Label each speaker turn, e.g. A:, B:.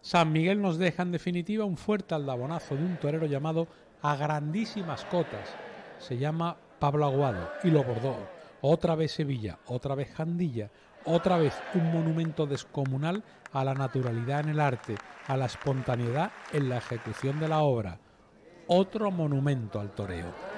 A: San Miguel nos deja en definitiva un fuerte aldabonazo de un torero llamado A Grandísimas Cotas. Se llama Pablo Aguado y lo bordó. Otra vez Sevilla, otra vez Jandilla, otra vez un monumento descomunal a la naturalidad en el arte, a la espontaneidad en la ejecución de la obra. Otro monumento al toreo.